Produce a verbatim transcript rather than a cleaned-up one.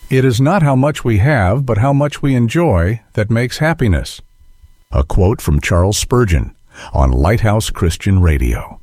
It is not how much we have, but how much we enjoy that makes happiness. A quote from Charles Spurgeon on Lighthouse Christian Radio.